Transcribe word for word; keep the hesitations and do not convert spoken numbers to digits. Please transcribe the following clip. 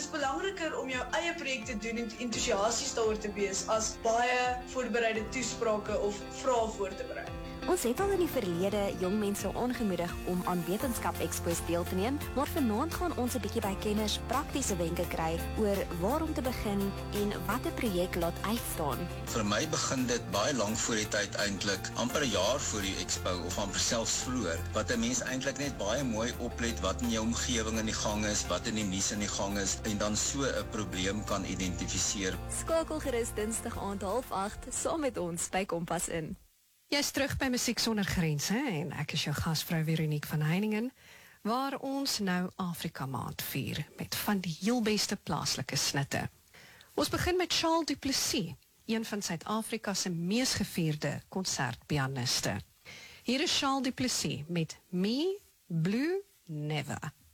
is belangriker om jou eie projek te doen en entoesiasties daaroor te wees as baie voorbereide toesprake of vrae voor te berei. Ons het al in die verlede jong mense aangemoedig om aan wetenskap-expos deel te neem, maar vanaand gaan ons 'n bietjie by kenners praktiese wenke kry oor waar om te begin en wat 'n projek laat uitstaan. Vir my begin dit baie lank voor die tyd eintlik, amper 'n jaar voor die expo of amper selfs vroeër, wat 'n mens eintlik net baie mooi oplet wat in jou omgewing in die gang is, wat in die nuus in die gang is en dan so 'n probleem kan identifiseer. Skakel gerus Dinsdag aand half agt saam met ons by Kompas in. Jy is terug by Musiek Sonder Grense en ek is jou gasvrou Veronique van Heiningen, waar ons nou Afrika Maand vier met van die heel beste plaaslike snitte. Ons begin met Charles Du Plessis, een van Suid-Afrika se mees gevierde konsertpianiste. Hier is Charles Du Plessis met Me, Blue, Never.